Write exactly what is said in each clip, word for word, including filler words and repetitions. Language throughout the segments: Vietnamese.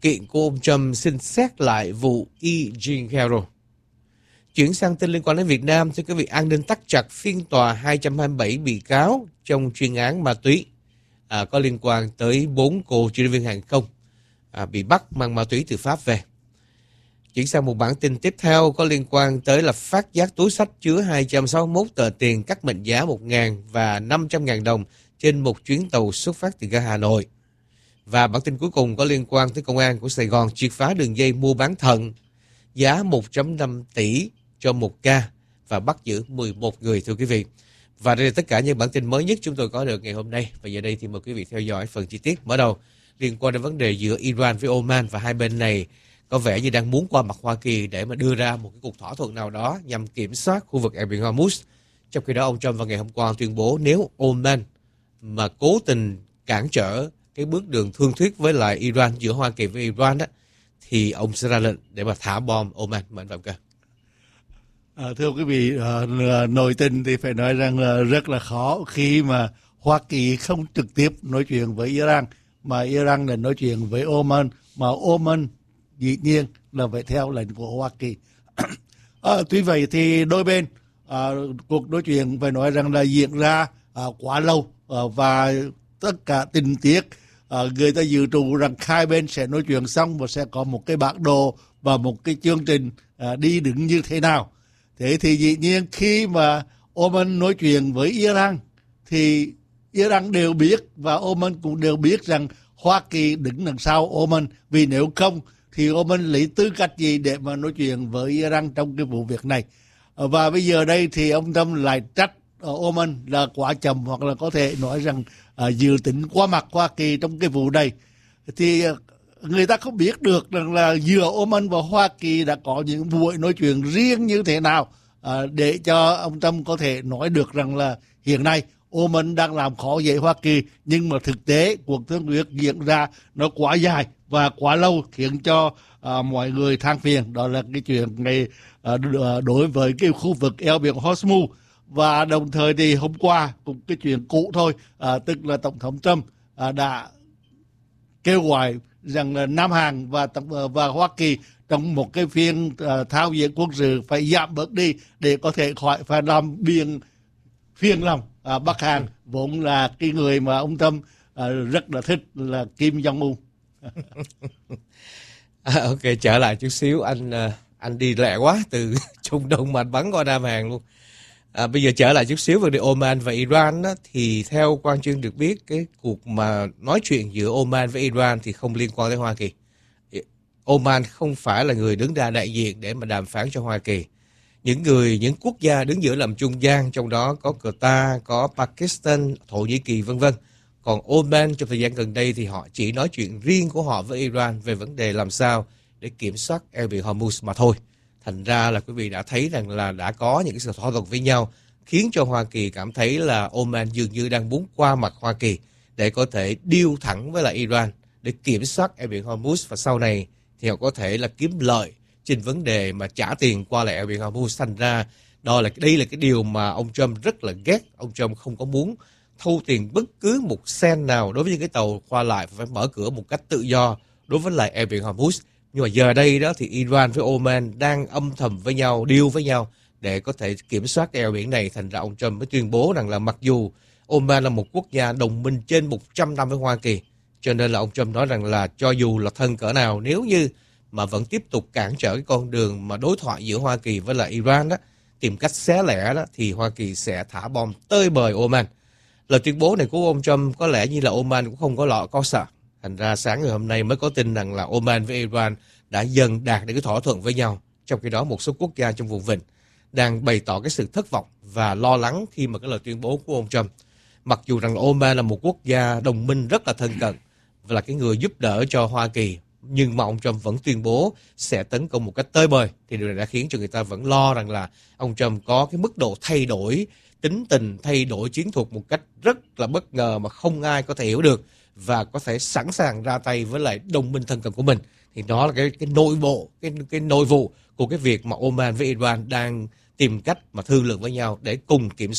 kiện của ông Trump xin xét lại vụ E. Jean Carroll. Chuyển sang tin liên quan đến Việt Nam, thưa quý vị, an ninh tắc chặt phiên tòa hai trăm hai mươi bảy bị cáo trong chuyên án ma túy à, có liên quan tới bốn cô chuyên viên hàng không à, bị bắt mang ma túy từ Pháp về. Chuyển sang một bản tin tiếp theo có liên quan tới là phát giác túi xách chứa hai trăm sáu mươi mốt tờ tiền các mệnh giá một nghìn và năm trăm nghìn đồng trên một chuyến tàu xuất phát từ ga Hà Nội. Và bản tin cuối cùng có liên quan tới công an của Sài Gòn triệt phá đường dây mua bán thận giá một phẩy năm tỷ cho một ca và bắt giữ mười một người, thưa quý vị. Và đây là tất cả những bản tin mới nhất chúng tôi có được ngày hôm nay. Và giờ đây thì mời quý vị theo dõi phần chi tiết. Mở đầu liên quan đến vấn đề giữa Iran với Oman, và hai bên này có vẻ như đang muốn qua mặt Hoa Kỳ để mà đưa ra một cái cuộc thỏa thuận nào đó nhằm kiểm soát khu vực eo biển Hormuz. Trong khi đó, ông Trump vào ngày hôm qua tuyên bố nếu Oman mà cố tình cản trở cái bước đường thương thuyết với lại Iran, giữa Hoa Kỳ với Iran đó, thì ông sẽ ra lệnh để mà thả bom Oman. Mời anh Phạm Cơ. À, thưa quý vị, uh, nội tình thì phải nói rằng là rất là khó khi mà Hoa Kỳ không trực tiếp nói chuyện với Iran, mà Iran là nói chuyện với Oman, mà Oman dĩ nhiên là phải theo lệnh của Hoa Kỳ. à, tuy vậy thì đôi bên à, cuộc nói chuyện phải nói rằng là diễn ra à, quá lâu à, và tất cả tình tiết à, người ta dự trù rằng hai bên sẽ nói chuyện xong và sẽ có một cái bản đồ và một cái chương trình à, đi đứng như thế nào. Thế thì dĩ nhiên khi mà Oman nói chuyện với Iran thì Iran đều biết và Oman cũng đều biết rằng Hoa Kỳ đứng đằng sau Oman, vì nếu không thì Oman lấy tư cách gì để mà nói chuyện với Iran trong cái vụ việc này. Và bây giờ đây thì ông Trump lại trách Oman là quá chậm, hoặc là có thể nói rằng uh, dự tính qua mặt Hoa Kỳ trong cái vụ này. Thì uh, người ta không biết được rằng là giữa Oman và Hoa Kỳ đã có những buổi nói chuyện riêng như thế nào uh, để cho ông Trump có thể nói được rằng là hiện nay Oman đang làm khó dễ Hoa Kỳ, nhưng mà thực tế cuộc thương thuyết diễn ra nó quá dài và quá lâu khiến cho uh, mọi người than phiền. Đó là cái chuyện này uh, đối với cái khu vực eo biển Hormuz. Và đồng thời thì hôm qua cũng cái chuyện cũ thôi, à, tức là Tổng thống Trump à, đã kêu gọi rằng là Nam Hàn và và Hoa Kỳ trong một cái phiên à, thao diễn quân sự phải giảm bớt đi để có thể khỏi phải làm biên phiền lòng à, Bắc Hàn, vốn là cái người mà ông Trump à, rất là thích là Kim Jong-un. à, ok, trở lại chút xíu, anh anh đi lẹ quá từ Trung Đông mà anh bắn qua Nam Hàn luôn. À, bây giờ trở lại chút xíu về điều Oman và Iran đó, thì theo quan chuyên được biết cái cuộc mà nói chuyện giữa Oman với Iran thì không liên quan tới Hoa Kỳ. Oman không phải là người đứng ra đại diện để mà đàm phán cho Hoa Kỳ. Những người, những quốc gia đứng giữa làm trung gian, trong đó có Qatar, có Pakistan, Thổ Nhĩ Kỳ vân vân. Còn Oman trong thời gian gần đây thì họ chỉ nói chuyện riêng của họ với Iran về vấn đề làm sao để kiểm soát eo biển Hormuz mà thôi. Thành ra là quý vị đã thấy rằng là đã có những cái sự thỏa thuận với nhau, khiến cho Hoa Kỳ cảm thấy là Oman dường như đang muốn qua mặt Hoa Kỳ để có thể deal thẳng với lại Iran để kiểm soát eo biển Hormuz, và sau này thì họ có thể là kiếm lợi trên vấn đề mà trả tiền qua lại eo biển Hormuz. Thành ra đó là đây là cái điều mà ông Trump rất là ghét. Ông Trump không có muốn thu tiền bất cứ một sen nào đối với những cái tàu qua lại, phải mở cửa một cách tự do đối với lại eo biển Hormuz. Nhưng mà giờ đây đó thì Iran với Oman đang âm thầm với nhau, deal với nhau để có thể kiểm soát eo biển này. Thành ra ông Trump mới tuyên bố rằng là mặc dù Oman là một quốc gia đồng minh trên một trăm năm với Hoa Kỳ, cho nên là ông Trump nói rằng là cho dù là thân cỡ nào, nếu như mà vẫn tiếp tục cản trở cái con đường mà đối thoại giữa Hoa Kỳ với lại Iran đó, tìm cách xé lẻ đó, thì Hoa Kỳ sẽ thả bom tơi bời Oman. Lời tuyên bố này của ông Trump có lẽ như là Oman cũng không có lọ có sợ. Thành ra sáng ngày hôm nay mới có tin rằng là Oman với Iran đã dần đạt được cái thỏa thuận với nhau. Trong khi đó một số quốc gia trong vùng vịnh đang bày tỏ cái sự thất vọng và lo lắng khi mà cái lời tuyên bố của ông Trump. Mặc dù rằng Oman là một quốc gia đồng minh rất là thân cận và là cái người giúp đỡ cho Hoa Kỳ, nhưng mà ông Trump vẫn tuyên bố sẽ tấn công một cách tơi bời. Thì điều này đã khiến cho người ta vẫn lo rằng là ông Trump có cái mức độ thay đổi tính tình, thay đổi chiến thuật một cách rất là bất ngờ mà không ai có thể hiểu được, và có thể sẵn sàng ra tay với lại đồng minh thân cận của mình. Thì đó là cái cái nội bộ, cái cái nội vụ của cái việc mà Oman với Iran đang tìm cách mà thương lượng với nhau để cùng kiểm soát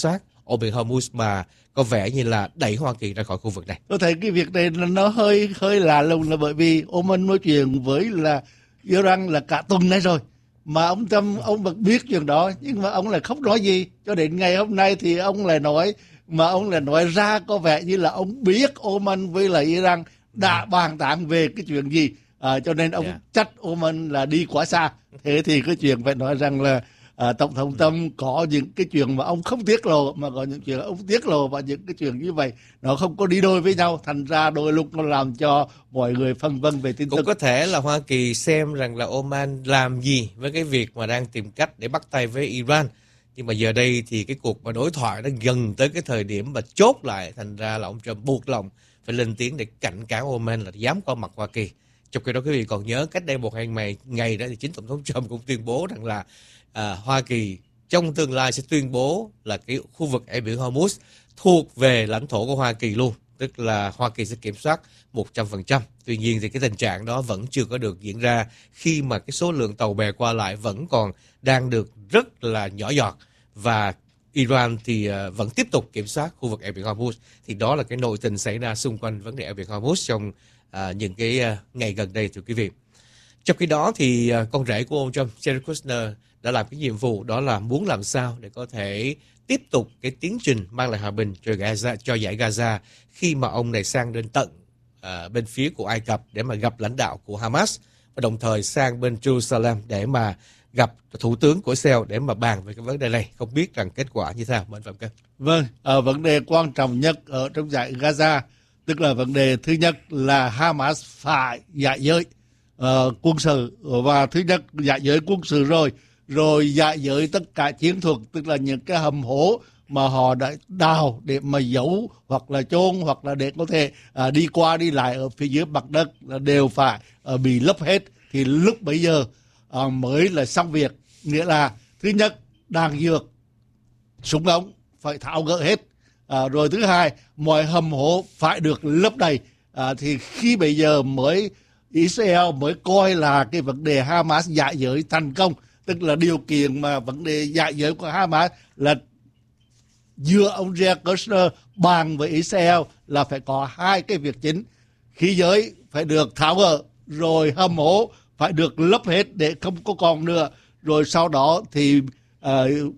eo biển Hormuz mà có vẻ như là đẩy Hoa Kỳ ra khỏi khu vực này. Tôi thấy cái việc này nó hơi hơi lạ lùng, là bởi vì Oman nói chuyện với là Iran là cả tuần nay rồi, mà ông Trump ông vẫn biết chuyện đó, nhưng mà ông lại không nói gì cho đến ngày hôm nay thì ông lại nói, mà ông lại nói ra có vẻ như là ông biết Oman với là Iran đã bàn tán về cái chuyện gì, à, cho nên ông yeah. trách Oman là đi quá xa. Thế thì cái chuyện phải nói rằng là à, tổng thống Trump có những cái chuyện mà ông không tiết lộ, mà có những chuyện ông tiết lộ, và những cái chuyện như vậy nó không có đi đôi với nhau, thành ra đôi lúc nó làm cho mọi người phân vân về tin tức. Cũng có thể là Hoa Kỳ xem rằng là Oman làm gì với cái việc mà đang tìm cách để bắt tay với Iran, nhưng mà giờ đây thì cái cuộc mà đối thoại nó gần tới cái thời điểm mà chốt lại, thành ra là ông Trump buộc lòng phải lên tiếng để cảnh cáo Oman là dám qua mặt Hoa Kỳ. Trong khi đó quý vị còn nhớ cách đây một hai ngày ngày đó thì chính tổng thống Trump cũng tuyên bố rằng là à, Hoa Kỳ trong tương lai sẽ tuyên bố là cái khu vực eo biển Hormuz thuộc về lãnh thổ của Hoa Kỳ luôn, tức là Hoa Kỳ sẽ kiểm soát một trăm phần trăm. Tuy nhiên thì cái tình trạng đó vẫn chưa có được diễn ra, khi mà cái số lượng tàu bè qua lại vẫn còn đang được rất là nhỏ giọt, và Iran thì uh, vẫn tiếp tục kiểm soát khu vực eo biển Hormuz. Thì đó là cái nội tình xảy ra xung quanh vấn đề eo biển Hormuz trong uh, những cái uh, ngày gần đây, thưa quý vị. Trong khi đó thì uh, con rể của ông Trump, Jared Kushner, đã làm cái nhiệm vụ đó là muốn làm sao để có thể tiếp tục cái tiến trình mang lại hòa bình cho Gaza, cho giải Gaza, khi mà ông này sang đến tận uh, bên phía của Ai Cập để mà gặp lãnh đạo của Hamas, và đồng thời sang bên Jerusalem để mà gặp thủ tướng của Israel để mà bàn về cái vấn đề này. Không biết rằng kết quả như thế nào, mời anh Phạm Cân. Vâng, ở vấn đề quan trọng nhất ở trong giải Gaza, tức là vấn đề thứ nhất là Hamas phải giải giới uh, quân sự, và thứ nhất giải giới quân sự rồi rồi giải giới tất cả chiến thuật, tức là những cái hầm hố mà họ đã đào để mà giấu hoặc là chôn, hoặc là để có thể uh, đi qua đi lại ở phía dưới mặt đất là đều phải uh, bị lấp hết. Thì lúc bấy giờ uh, mới là xong việc, nghĩa là thứ nhất đạn dược, súng ống phải tháo gỡ hết, à, rồi thứ hai mọi hầm hố phải được lấp đầy, à, thì khi bây giờ mới Israel mới coi là cái vấn đề Hamas giải giới thành công. Tức là điều kiện mà vấn đề giải giới của Hamas là giữa ông Jared Kushner bàn với Israel là phải có hai cái việc chính: khí giới phải được tháo gỡ, rồi hầm hố phải được lấp hết để không có còn nữa, rồi sau đó thì uh,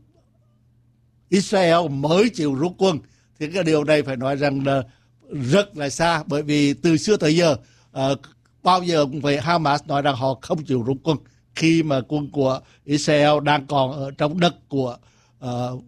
Israel mới chịu rút quân. Thì cái điều này phải nói rằng là rất là xa, bởi vì từ xưa tới giờ uh, bao giờ cũng phải Hamas nói rằng họ không chịu rút quân khi mà quân của Israel đang còn ở trong đất của uh,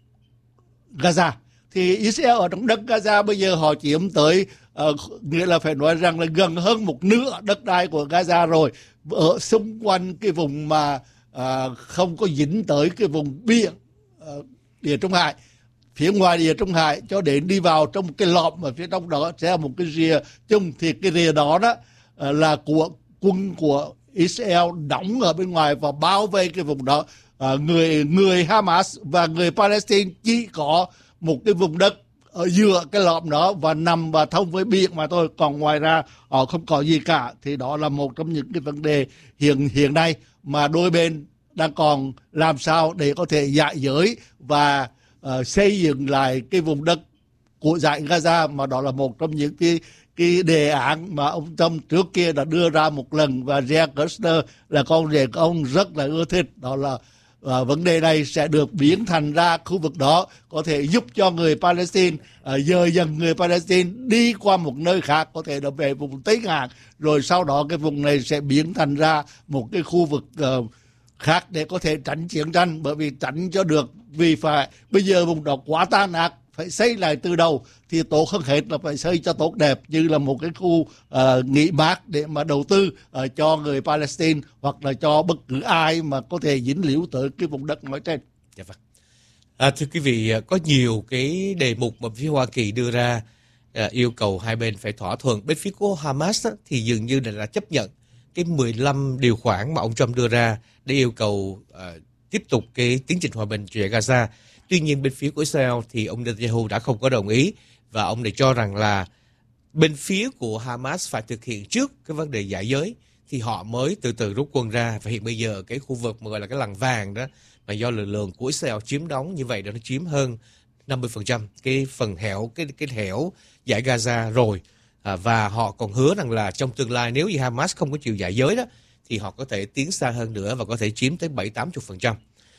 Gaza. Thì Israel ở trong đất Gaza bây giờ họ chiếm tới uh, nghĩa là phải nói rằng là gần hơn một nửa đất đai của Gaza rồi, ở xung quanh cái vùng mà uh, không có dính tới cái vùng biển uh, Địa Trung Hải. Phía ngoài Địa Trung Hải cho đến đi vào trong cái lọm ở phía trong đó sẽ là một cái rìa chung, thì cái rìa đó đó uh, là của quân của Israel đóng ở bên ngoài và bao vây cái vùng đó. Uh, người người Hamas và người Palestine chỉ có một cái vùng đất ở giữa cái lọm đó và nằm và thông với biển mà thôi, còn ngoài ra họ không có gì cả. Thì đó là một trong những cái vấn đề hiện hiện nay mà đôi bên đang còn làm sao để có thể giải giới và uh, xây dựng lại cái vùng đất của giải Gaza, mà đó là một trong những cái cái đề án mà ông Trump trước kia đã đưa ra một lần, và Jared Kushner là con rể của ông rất là ưa thích. Đó là uh, vấn đề này sẽ được biến thành ra khu vực đó có thể giúp cho người Palestine uh, dời dần người Palestine đi qua một nơi khác, có thể là về vùng Tây Ngạn, rồi sau đó cái vùng này sẽ biến thành ra một cái khu vực uh, khác để có thể tránh chiến tranh. Bởi vì tránh cho được, vì phải bây giờ vùng đó quá tan ác, phải xây lại từ đầu thì tốt hơn hết là phải xây cho tốt đẹp, như là một cái khu uh, nghỉ mát để mà đầu tư uh, cho người Palestine, hoặc là cho bất cứ ai mà có thể dính líu tới cái vùng đất nói trên. Dạ vâng. À, thưa quý vị, có nhiều cái đề mục mà phía Hoa Kỳ đưa ra à, yêu cầu hai bên phải thỏa thuận. Bên phía của Hamas á, thì dường như là chấp nhận cái mười lăm điều khoản mà ông Trump đưa ra để yêu cầu uh, tiếp tục cái tiến trình hòa bình tại Gaza. Tuy nhiên bên phía của Israel thì ông Netanyahu đã không có đồng ý, và ông này cho rằng là bên phía của Hamas phải thực hiện trước cái vấn đề giải giới thì họ mới từ từ rút quân ra. Và hiện bây giờ cái khu vực mà gọi là cái lằn vàng đó, mà do lực lượng của Israel chiếm đóng như vậy, đó nó chiếm hơn năm mươi phần trăm cái phần hẻo cái cái hẻo giải Gaza rồi. À, và họ còn hứa rằng là trong tương lai nếu như Hamas không có chịu giải giới đó thì họ có thể tiến xa hơn nữa và có thể chiếm tới bảy tám mươi phần trăm.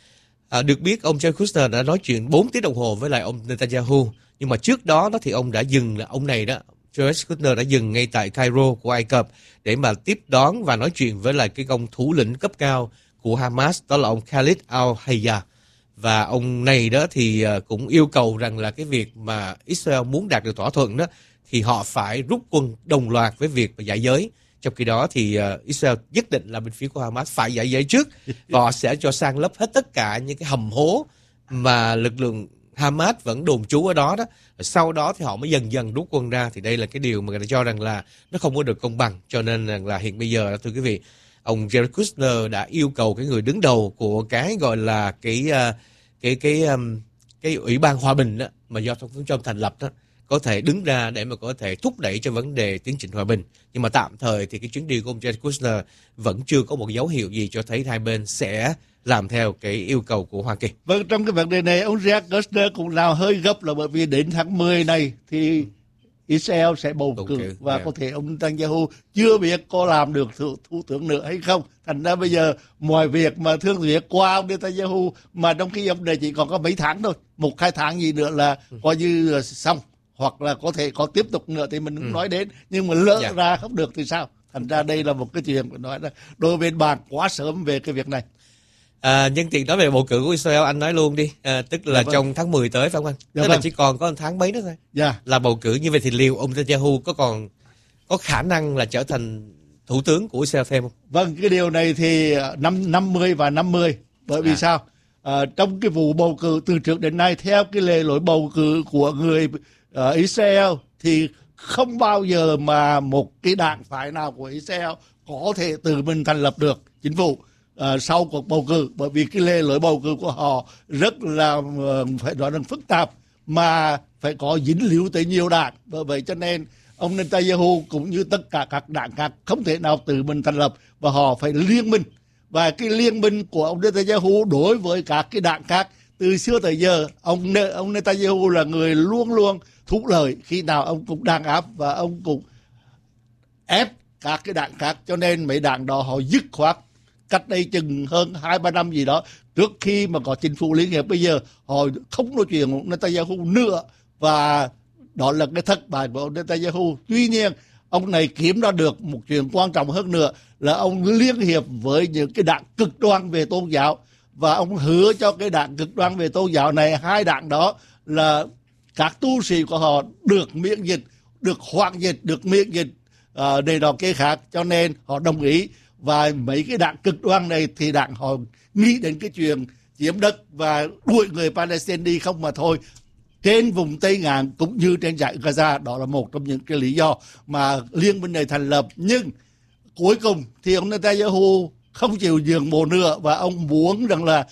À, được biết ông Jared Kushner đã nói chuyện bốn tiếng đồng hồ với lại ông Netanyahu, nhưng mà trước đó đó thì ông đã dừng là ông này đó Jared Kushner đã dừng ngay tại Cairo của Ai Cập để mà tiếp đón và nói chuyện với lại cái ông thủ lĩnh cấp cao của Hamas, đó là ông Khalid al-Hayya. Và ông này đó thì cũng yêu cầu rằng là cái việc mà Israel muốn đạt được thỏa thuận đó thì họ phải rút quân đồng loạt với việc giải giới. Trong khi đó thì uh, Israel nhất định là bên phía của Hamas phải giải giới trước và họ sẽ cho san lấp hết tất cả những cái hầm hố mà lực lượng Hamas vẫn đồn trú ở đó đó. Sau đó thì họ mới dần dần rút quân ra. Thì đây là cái điều mà người ta cho rằng là nó không có được công bằng. Cho nên rằng là hiện bây giờ thưa quý vị, ông Jared Kushner đã yêu cầu cái người đứng đầu của cái gọi là cái uh, cái cái um, cái ủy ban hòa bình đó mà do Tổng thống Trump thành lập đó có thể đứng ra để mà có thể thúc đẩy cho vấn đề tiến trình hòa bình. Nhưng mà tạm thời thì cái chuyến đi của ông Jared Kushner vẫn chưa có một dấu hiệu gì cho thấy hai bên sẽ làm theo cái yêu cầu của Hoa Kỳ. Vâng, trong cái vấn đề này ông Jared Kushner cũng nào hơi gấp là bởi vì đến tháng mười này thì Israel sẽ bầu Bầu cử cử, và yeah. có thể ông Netanyahu chưa biết có làm được thủ, thủ tướng nữa hay không. Thành ra bây giờ mọi việc mà thương việc qua ông Netanyahu mà trong khi ông này chỉ còn có mấy tháng thôi, một hai tháng gì nữa là coi như xong. Hoặc là có thể có tiếp tục nữa thì mình cũng ừ. nói đến, nhưng mà lỡ yeah. ra không được thì sao? Thành ra đây là một cái chuyện phải nói là đôi bên bàn quá sớm về cái việc này. À, nhân tiện nói về bầu cử của Israel, anh nói luôn đi, à, tức là dạ vâng. trong tháng mười tới phải không anh? Dạ tức vâng. là chỉ còn có một tháng mấy nữa thôi. Dạ. Là bầu cử, như vậy thì liệu ông Netanyahu có còn có khả năng là trở thành thủ tướng của Israel thêm không? Vâng, cái điều này thì năm năm mươi và năm mươi, bởi vì à. sao? À, trong cái vụ bầu cử từ trước đến nay theo cái lề lối bầu cử của người uh, Israel thì không bao giờ mà một cái đảng phái nào của Israel có thể tự mình thành lập được chính phủ uh, sau cuộc bầu cử, bởi vì cái lề lối bầu cử của họ rất là uh, phải nói là phức tạp mà phải có dính líu tới nhiều đảng. Bởi vậy cho nên ông Netanyahu cũng như tất cả các đảng khác không thể nào tự mình thành lập và họ phải liên minh. Và cái liên minh của ông Netanyahu đối với các cái đảng khác từ xưa tới giờ, ông ông Netanyahu là người luôn luôn thụ lợi, khi nào ông cũng đàn áp và ông cũng ép các cái đảng khác, cho nên mấy đảng đó họ dứt khoát cách đây chừng hơn hai ba năm gì đó trước khi mà có chính phủ liên hiệp, bây giờ họ không nói chuyện ông Netanyahu nữa và đó là cái thất bại của ông Netanyahu. Tuy nhiên ông này kiếm ra được một chuyện quan trọng hơn nữa là ông liên hiệp với những cái đảng cực đoan về tôn giáo và ông hứa cho cái đảng cực đoan về tôn giáo này, hai đảng đó là các tu sĩ của họ được miễn dịch, được hoãn dịch, được miễn dịch uh, để đó cái khác, cho nên họ đồng ý. Và mấy cái đảng cực đoan này thì đảng họ nghĩ đến cái chuyện chiếm đất và đuổi người Palestine đi không mà thôi, trên vùng Tây Ngạn cũng như trên dải Gaza. Đó là một trong những cái lý do mà liên minh này thành lập. Nhưng cuối cùng thì ông Netanyahu không chịu nhượng bộ nữa và ông muốn rằng là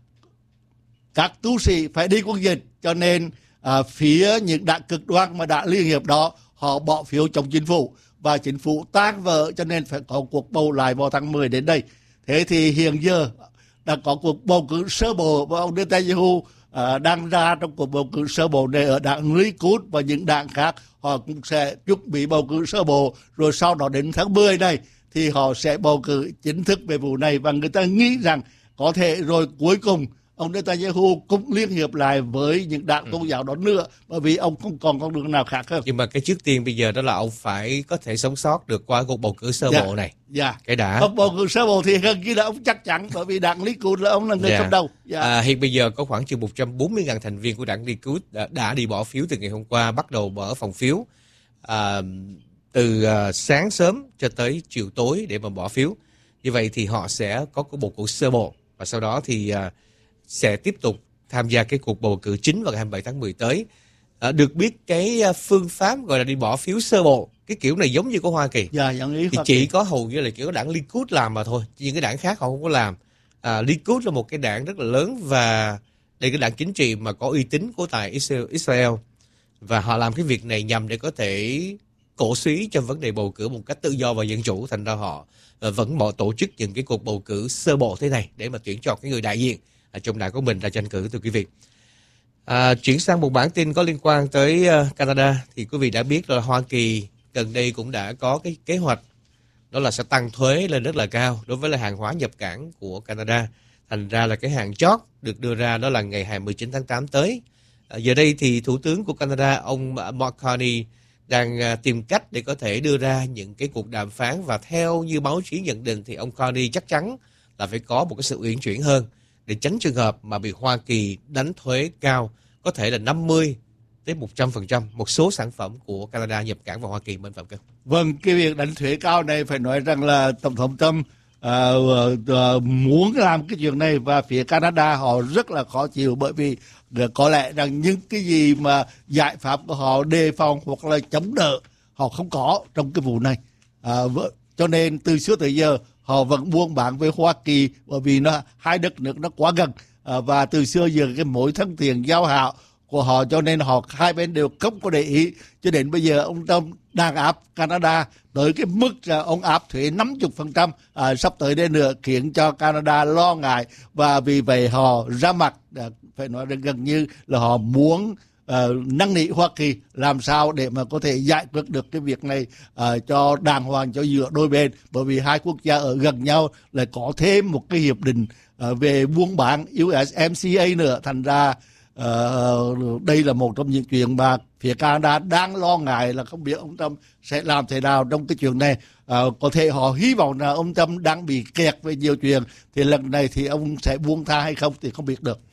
các tu sĩ phải đi quân dịch, cho nên à, phía những đảng cực đoan mà đã liên hiệp đó họ bỏ phiếu chống chính phủ và chính phủ tan vỡ, cho nên phải có cuộc bầu lại vào tháng mười đến đây. Thế thì hiện giờ đã có cuộc bầu cử sơ bộ và ông Netanyahu à, đang ra trong cuộc bầu cử sơ bộ này ở đảng Likud và những đảng khác họ cũng sẽ chuẩn bị bầu cử sơ bộ, rồi sau đó đến tháng mười này thì họ sẽ bầu cử chính thức về vụ này. Và người ta nghĩ rằng có thể rồi cuối cùng ông Netanyahu cũng liên hiệp lại với những đảng tôn giáo đó nữa, bởi vì ông không còn con đường nào khác hơn. Nhưng mà cái trước tiên bây giờ đó là ông phải có thể sống sót được qua cuộc bầu cử sơ dạ, bộ này. Dạ. Cái đã. Ông bầu cử sơ bộ thì gần như là ông chắc chắn, bởi vì đảng Likud là ông là người dạ. cầm đầu. Dạ. À, hiện bây giờ có khoảng chừng một trăm bốn mươi nghìn thành viên của đảng Likud đã, đã đi bỏ phiếu từ ngày hôm qua, bắt đầu mở phòng phiếu à, từ à, sáng sớm cho tới chiều tối để mà bỏ phiếu. Như vậy thì họ sẽ có cái bầu cử sơ bộ và sau đó thì à, sẽ tiếp tục tham gia cái cuộc bầu cử chính vào ngày hai mươi bảy tháng mười tới. À, được biết cái phương pháp gọi là đi bỏ phiếu sơ bộ, cái kiểu này giống như của Hoa Kỳ. Dạ, giống ý thì Hoa chỉ Kỳ. có hầu như là chỉ có đảng Likud làm mà thôi, những cái đảng khác họ không có làm. À, Likud là một cái đảng rất là lớn và đây là cái đảng chính trị mà có uy tín của tại Israel và họ làm cái việc này nhằm để có thể cổ suý cho vấn đề bầu cử một cách tự do và dân chủ. Thành ra họ vẫn bỏ tổ chức những cái cuộc bầu cử sơ bộ thế này để mà tuyển chọn cái người đại diện ở trong đảng của mình ra tranh cử, thưa quý vị. À, chuyển sang một bản tin có liên quan tới uh, Canada thì quý vị đã biết là Hoa Kỳ gần đây cũng đã có cái kế hoạch đó là sẽ tăng thuế lên rất là cao đối với là hàng hóa nhập cảng của Canada. Thành ra là cái hạn chót được đưa ra đó là ngày hai mươi chín tháng tám tới. À, giờ đây thì Thủ tướng của Canada ông Mark Carney đang uh, tìm cách để có thể đưa ra những cái cuộc đàm phán, và theo như báo chí nhận định thì ông Carney chắc chắn là phải có một cái sự uyển chuyển hơn để tránh trường hợp mà bị Hoa Kỳ đánh thuế cao, có thể là năm mươi tới một trăm phần trăm một số sản phẩm của Canada nhập cảng vào Hoa Kỳ. Minh Phạm Cơ. Vâng, cái việc đánh thuế cao này phải nói rằng là Tổng thống Trump uh, uh, muốn làm cái chuyện này, và phía Canada họ rất là khó chịu, bởi vì uh, có lẽ rằng những cái gì mà giải pháp của họ đề phòng hoặc là chống đỡ họ không có trong cái vụ này. Uh, cho nên từ xưa tới giờ họ vẫn buôn bán với Hoa Kỳ, bởi vì nó hai đất nước nó quá gần, uh, và từ xưa giờ cái mối thân thiện giao hảo của họ, cho nên họ hai bên đều không có để ý. Cho đến bây giờ ông Trump đang áp Canada tới cái mức là ông áp thuế năm mươi phần trăm à, sắp tới đây nữa, khiến cho Canada lo ngại, và vì vậy họ ra mặt, à, phải nói gần như là họ muốn à, năn nỉ Hoa Kỳ làm sao để mà có thể giải quyết được cái việc này à, cho đàng hoàng cho giữa đôi bên, bởi vì hai quốc gia ở gần nhau lại có thêm một cái hiệp định à, về buôn bán u ét em xê a nữa. Thành ra Uh, đây là một trong những chuyện mà phía Canada đang lo ngại, là không biết ông Trump sẽ làm thế nào trong cái chuyện này. Uh, có thể họ hy vọng là ông Trump đang bị kẹt về nhiều chuyện, thì lần này thì ông sẽ buông tha hay không thì không biết được.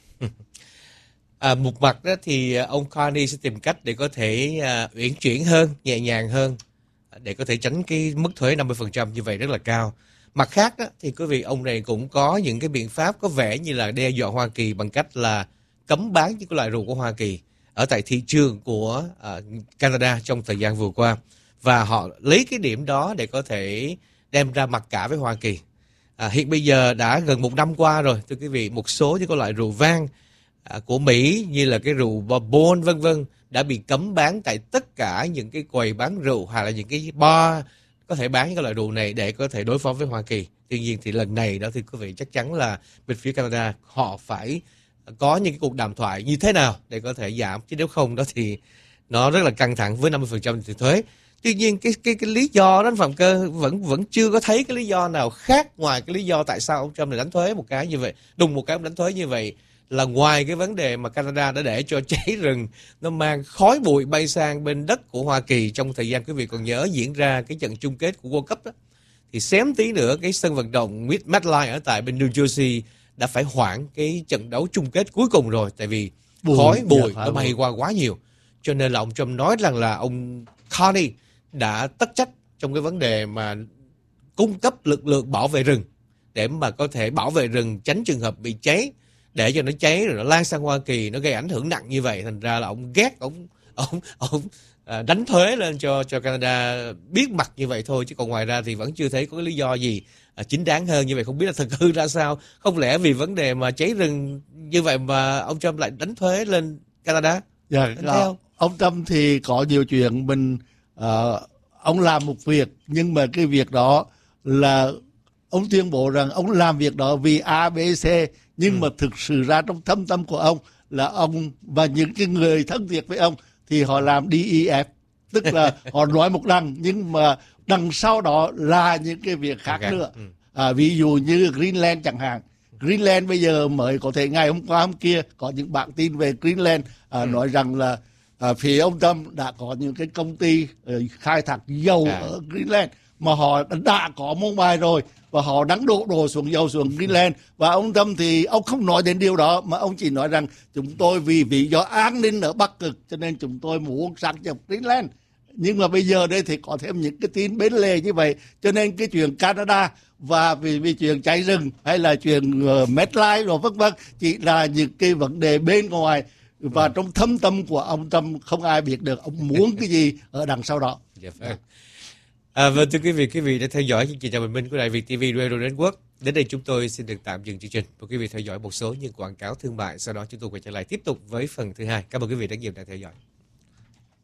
À, một mặt đó thì ông Carney sẽ tìm cách để có thể uh, uyển chuyển hơn, nhẹ nhàng hơn, để có thể tránh cái mức thuế năm mươi phần trăm như vậy rất là cao. Mặt khác đó thì quý vị, ông này cũng có những cái biện pháp có vẻ như là đe dọa Hoa Kỳ bằng cách là cấm bán những cái loại rượu của Hoa Kỳ ở tại thị trường của uh, Canada trong thời gian vừa qua, và họ lấy cái điểm đó để có thể đem ra mặc cả với Hoa Kỳ. À, hiện bây giờ đã gần một năm qua rồi, thưa quý vị, một số những cái loại rượu vang uh, của Mỹ như là cái rượu bourbon vân vân đã bị cấm bán tại tất cả những cái quầy bán rượu hoặc là những cái bar có thể bán những cái loại rượu này để có thể đối phó với Hoa Kỳ. Tuy nhiên thì lần này đó thì quý vị chắc chắn là bên phía Canada họ phải có những cái cuộc đàm thoại như thế nào để có thể giảm, chứ nếu không đó thì nó rất là căng thẳng với năm mươi phần trăm tiền thuế. Tuy nhiên cái cái cái lý do đó Phạm Cơ vẫn vẫn chưa có thấy cái lý do nào khác ngoài cái lý do tại sao ông Trump này đánh thuế một cái như vậy, đùng một cái ông đánh thuế như vậy, là ngoài cái vấn đề mà Canada đã để cho cháy rừng nó mang khói bụi bay sang bên đất của Hoa Kỳ trong thời gian quý vị còn nhớ diễn ra cái trận chung kết của World Cup đó, thì xém tí nữa cái sân vận động MetLife ở tại bên New Jersey đã phải hoãn cái trận đấu chung kết cuối cùng rồi, tại vì bụi, khói bụi nó bay qua quá nhiều. Cho nên là ông Trump nói rằng là ông Carney đã tất trách trong cái vấn đề mà cung cấp lực lượng bảo vệ rừng để mà có thể bảo vệ rừng, tránh trường hợp bị cháy, để cho nó cháy rồi nó lan sang Hoa Kỳ, nó gây ảnh hưởng nặng như vậy. Thành ra là ông ghét, ông ông ông à, đánh thuế lên cho cho Canada biết mặt như vậy thôi, chứ còn ngoài ra thì vẫn chưa thấy có cái lý do gì à, chính đáng hơn như vậy. Không biết là thực hư ra sao, không lẽ vì vấn đề mà cháy rừng như vậy mà ông Trump lại đánh thuế lên Canada? Dạ, theo ông Trump thì có nhiều chuyện mình uh, ông làm một việc, nhưng mà cái việc đó là ông tuyên bố rằng ông làm việc đó vì A, B, C, nhưng ừ. mà thực sự ra trong thâm tâm của ông là ông và những cái người thân thiết với ông thì họ làm D, E, F, tức là họ nói một đằng nhưng mà đằng sau đó là những cái việc khác okay. nữa. Ừ. À, ví dụ như Greenland chẳng hạn. Greenland bây giờ mới có thể ngày hôm qua hôm kia có những bản tin về Greenland à, ừ. nói rằng là à, phía ông Trump đã có những cái công ty uh, khai thác dầu à. ở Greenland mà họ đã có môn bài rồi, và họ đang đổ đồ xuống dầu xuống Greenland. Và ông Trump thì ông không nói đến điều đó, mà ông chỉ nói rằng chúng tôi vì lý do an ninh ở Bắc Cực cho nên chúng tôi muốn sát nhập Greenland. Nhưng mà bây giờ đây thì có thêm những cái tin bên lề như vậy, cho nên cái chuyện Canada và vì, vì chuyện cháy rừng hay là chuyện uh, MetLife rồi vân vân chỉ là những cái vấn đề bên ngoài, và ừ. trong thâm tâm của ông Trump không ai biết được ông muốn cái gì ở đằng sau đó. Dạ, vâng. À, vâng, thưa quý vị, quý vị đã theo dõi chương trình Chào Bình Minh của Đài Việt ti vi Radio Network. Đến đây chúng tôi xin được tạm dừng chương trình. Mời quý vị theo dõi một số những quảng cáo thương mại, sau đó chúng tôi quay trở lại tiếp tục với phần thứ hai. Cảm ơn quý vị đã nhiều đã theo dõi.